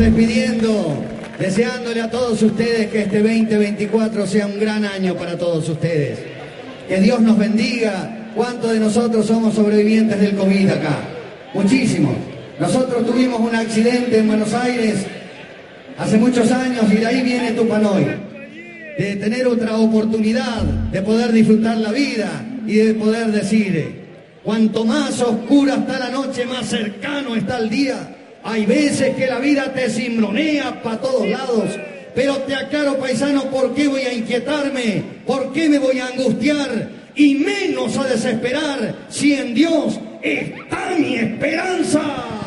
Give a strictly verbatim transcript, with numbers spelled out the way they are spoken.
despidiendo, deseándole a todos ustedes que este veinte veinticuatro sea un gran año para todos ustedes. Que Dios nos bendiga. ¿Cuántos de nosotros somos sobrevivientes del COVID acá? Muchísimos. Nosotros tuvimos un accidente en Buenos Aires hace muchos años y de ahí viene Tupanoy. De tener otra oportunidad, de poder disfrutar la vida y de poder decir, cuanto más oscura está la noche, más cercano está el día. Hay veces que la vida te cimbronea para todos lados, pero te aclaro, paisano, ¿por qué voy a inquietarme? ¿Por qué me voy a angustiar? Y menos a desesperar si en Dios está mi esperanza.